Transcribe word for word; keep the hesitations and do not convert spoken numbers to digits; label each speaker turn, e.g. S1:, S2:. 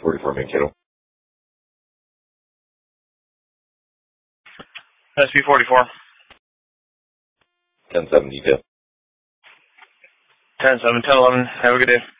S1: forty-four Mankato.
S2: S P forty-four.
S1: ten seven detail.
S2: ten seven, ten eleven. Have a good day.